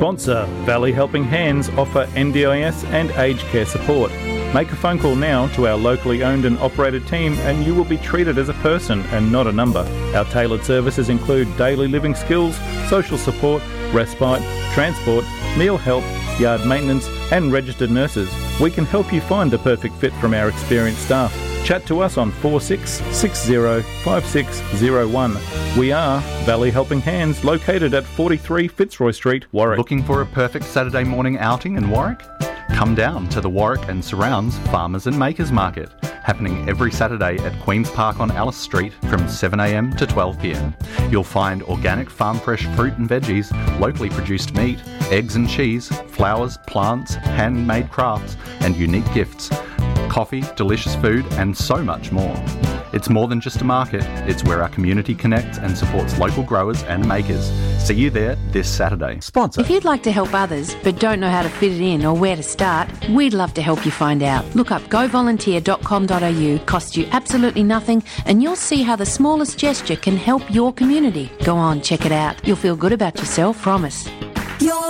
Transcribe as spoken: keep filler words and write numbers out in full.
Sponsor Valley Helping Hands offer N D I S and aged care support. Make a phone call now to our locally owned and operated team and you will be treated as a person and not a number. Our tailored services include daily living skills, social support, respite, transport, meal help, yard maintenance and registered nurses. We can help you find the perfect fit from our experienced staff. Chat to us on four six six zero five six zero one. We are Valley Helping Hands, located at forty-three Fitzroy Street, Warwick. Looking for a perfect Saturday morning outing in Warwick? Come down to the Warwick and surrounds Farmers and Makers Market, happening every Saturday at Queen's Park on Alice Street from seven a m to twelve p m. You'll find organic farm fresh fruit and veggies, locally produced meat, eggs and cheese, flowers, plants, handmade crafts and unique gifts, coffee, delicious food and so much more. It's more than just a market, it's where our community connects and supports local growers and makers. See you there this Saturday. Sponsor. If you'd like to help others but don't know how to fit it in or where to start, we'd love to help you find out. Look up go volunteer dot com dot a u, costs you absolutely nothing, and you'll see how the smallest gesture can help your community. Go on, check it out. You'll feel good about yourself, promise. Your